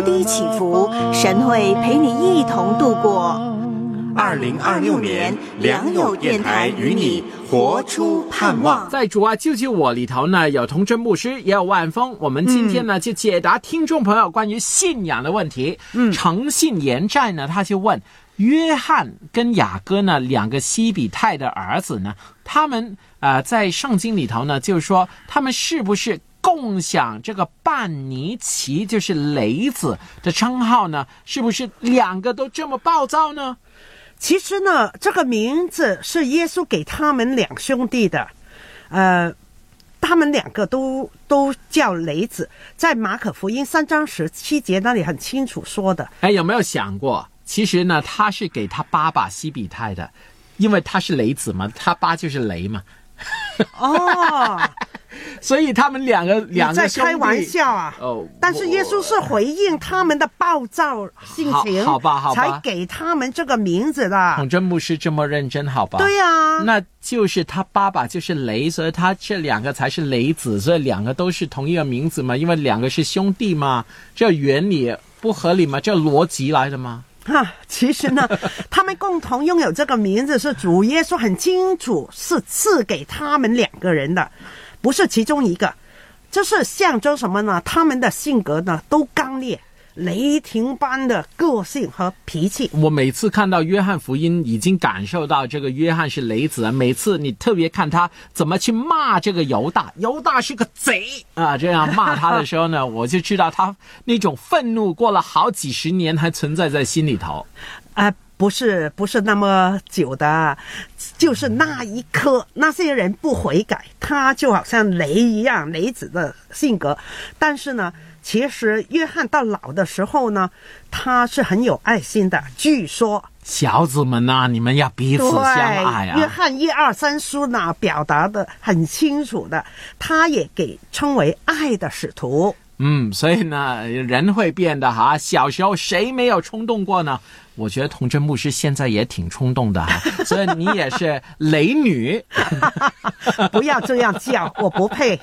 低起伏，神会陪你一同度过。 2026年，良友电台与你活出盼望。 在主啊救救我里头呢，有童真牧师，也有万峰。我们今天呢就解答听众朋友关于信仰的问题。诚信延债呢，他就问约翰跟雅各呢两个西比泰的儿子呢，他们在圣经里头呢，就是说他们是不是共享这个半尼奇，就是雷子的称号呢？是不是两个都这么暴躁呢？ 其实呢，这个名字是耶稣给他们两兄弟的，他们两个都叫雷子，在马可福音3章17节那里很清楚说的。 有没有想过，其实呢，他是给他爸爸西比泰的，因为他是雷子嘛，他爸就是雷嘛。 哦， 所以他们两个在兄弟开玩笑啊！但是耶稣是回应他们的暴躁性情， 好吧， 才给他们这个名字的。 统真牧师这么认真，好吧？ 对啊， 那就是他爸爸就是雷，所以他这两个才是雷子，所以两个都是同一个名字嘛，因为两个是兄弟嘛，这原理不合理吗？这逻辑来的吗？ 其实呢，他们共同拥有这个名字是主耶稣很清楚是赐给他们两个人的，不是其中一个。这是象征什么呢？他们的性格呢都刚烈，雷霆般的个性和脾气。 我每次看到约翰福音，已经感受到这个约翰是雷子。每次你特别看他怎么去骂这个犹大，犹大是个贼啊，这样骂他的时候呢，我就知道他那种愤怒过了好几十年还存在在心里头。 不是那么久的，就是那一刻，那些人不悔改，他就好像雷一样，雷子的性格。但是呢，其实约翰到老的时候呢，他是很有爱心的。据说小子们啊，你们要彼此相爱啊。 约翰1、2、3书呢表达的很清楚的，他也给称为爱的使徒。 所以呢，人会变的哈。小时候谁没有冲动过呢？我觉得童真牧师现在也挺冲动的哈，所以你也是雷女。 不要这样叫，我不配。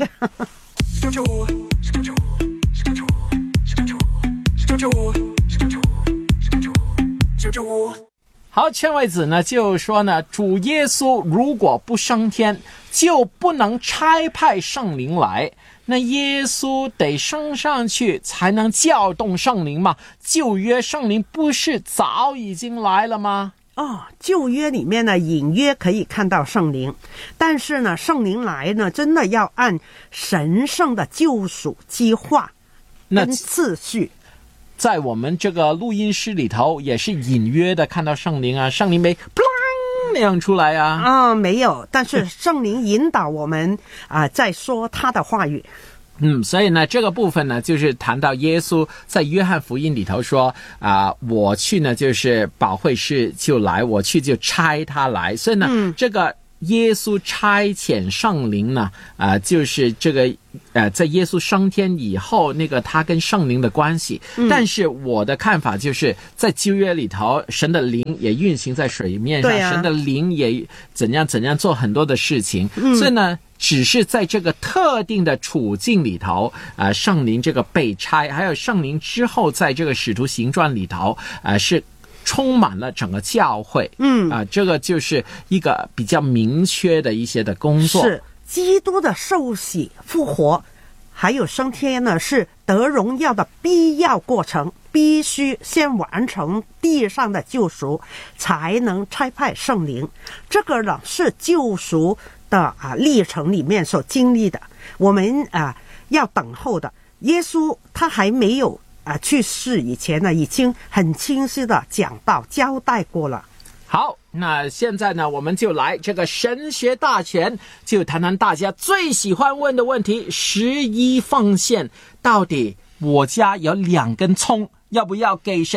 好，劝慰子呢就说呢，主耶稣如果不升天，就不能差派圣灵来。那耶稣得升上去才能叫动圣灵嘛？旧约圣灵不是早已经来了吗？ 旧约里面呢隐约可以看到圣灵，但是呢圣灵来呢真的要按神圣的救赎计划跟次序。 在我们这个录音室里头也是隐约的看到圣灵啊，圣灵没那样出来啊？ 没有，但是圣灵引导我们在说他的话语。 所以呢，这个部分呢，就是谈到耶稣在约翰福音里头说我去呢，就是保惠师就来，我去就差他来。所以呢，这个耶稣差遣圣灵呢，就是这个在耶稣升天以后，那个他跟圣灵的关系。但是我的看法就是在旧约里头，神的灵也运行在水面上，神的灵也怎样做很多的事情。所以呢，只是在这个特定的处境里头，圣灵这个被差，还有圣灵之后在这个使徒行传里头，是充满了整个教会。这个就是一个比较明确的一些的工作。 是基督的受洗复活还有升天呢，是得荣耀的必要过程，必须先完成地上的救赎，才能差派圣灵。这个呢是救赎的历程里面所经历的，我们要等候的。耶稣他还没有去世以前呢，已经很清晰的讲到交代过了。 好，那现在呢，我们就来这个神学大全，就谈谈大家最喜欢问的问题，11奉献到底我家有2根葱，要不要给神